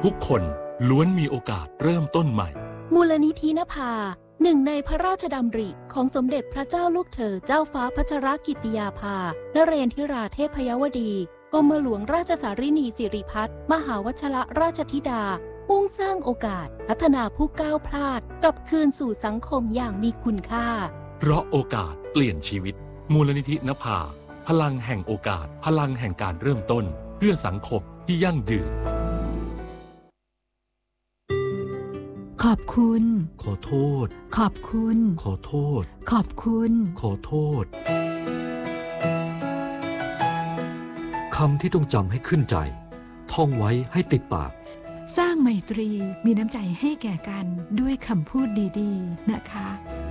ทุกคนล้วนมีโอกาสเริ่มต้นใหม่มูลนิธินภาหนึ่งในพระราชดำริของสมเด็จพระเจ้าลูกเธอเจ้าฟ้าพัชรกิติยาภานเรนทิราเทพยวดีกรมหลวงราชสารินีสิริพัฒน์มหาวชรราชธิดามุ่งสร้างโอกาสพัฒนาผู้ก้าวพลาดกลับคืนสู่สังคมอย่างมีคุณค่าเพราะโอกาสเปลี่ยนชีวิตมูลนิธินภาพลังแห่งโอกาสพลังแห่งการเริ่มต้นเพื่อสังคมที่ยั่งยืนขอบคุณขอโทษขอบคุณขอโทษขอบคุณขอโทษคำที่ต้องจำให้ขึ้นใจท่องไว้ให้ติดปากสร้างไมตรีมีน้ำใจให้แก่กันด้วยคำพูดดีๆนะคะ